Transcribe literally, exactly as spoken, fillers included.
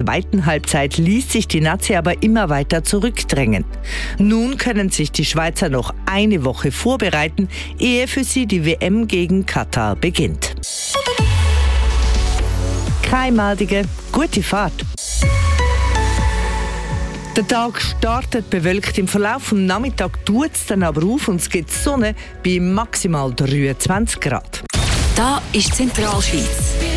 zweiten Halbzeit ließ sich die Nazi aber immer weiter zurückdrängen. Nun können sich die Schweizer noch eine Woche vorbereiten, ehe für sie die W M gegen Katar beginnt. Keimaldige, gute Fahrt. Der Tag startet bewölkt, im Verlauf des Nachmittags tut es dann aber auf und es gibt Sonne bei maximal dreiundzwanzig Grad. Da ist Zentralschweiz.